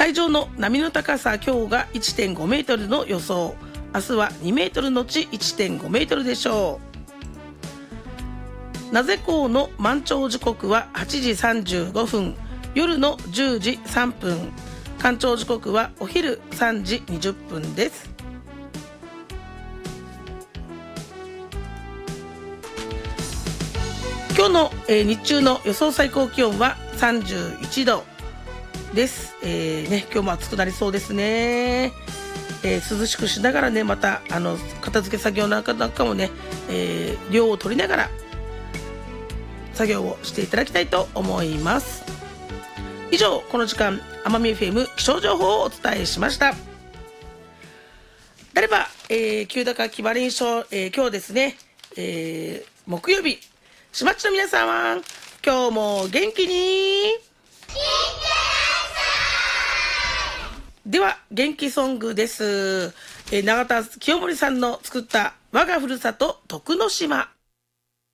海上の波の高さ、今日が 1.5 メートルの予想。明日は2メートルのち 1.5 メートルでしょう。名瀬港の満潮時刻は8時35分、夜の10時3分、干潮時刻はお昼3時20分です。今日の、日中の予想最高気温は31度です。今日も暑くなりそうですね。涼しくしながらね、また片付け作業なんかもね、量を取りながら作業をしていただきたいと思います。以上、この時間奄美 FM 気象情報をお伝えしました。でれば、急高気晴れにしょ、今日ですね、木曜日、しまっちの皆さんは今日も元気にでは元気ソングです。永田清盛さんの作った我がふるさと徳之島。